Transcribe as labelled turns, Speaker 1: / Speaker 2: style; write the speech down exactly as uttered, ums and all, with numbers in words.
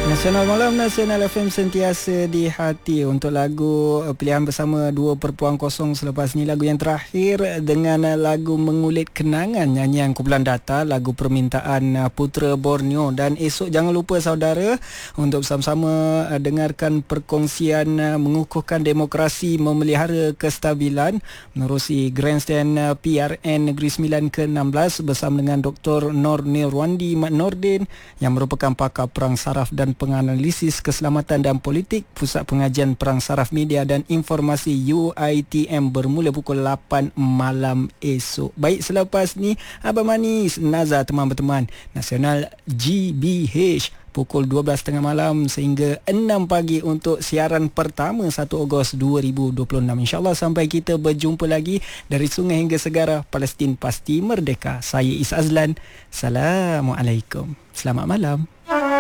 Speaker 1: Nasional Malam, Nasional F M sentiasa di hati. Untuk lagu pilihan bersama dua perpuluhan kosong selepas ni, lagu yang terakhir dengan lagu Mengulit Kenangan, nyanyian Kumpulan Data, lagu permintaan Putera Borneo. Dan esok jangan lupa saudara untuk bersama-sama dengarkan perkongsian mengukuhkan demokrasi, memelihara kestabilan menerusi Grandstand P R N Negeri Sembilan ke enam belas bersama dengan Doktor Nor Nirwandi Mat Nordin yang merupakan pakar perang saraf dan penganalisis keselamatan dan politik Pusat Pengajian Perang Saraf Media dan Informasi U I T M bermula pukul lapan malam esok. Baik, selepas ni Abang Manis Nazar teman berteman Nasional G B H pukul dua belas tiga puluh malam sehingga enam pagi untuk siaran pertama satu Ogos dua ribu dua puluh enam. InsyaAllah sampai kita berjumpa lagi dari sungai hingga segara, Palestin pasti merdeka. Saya Is Azlan. Assalamualaikum. Selamat malam.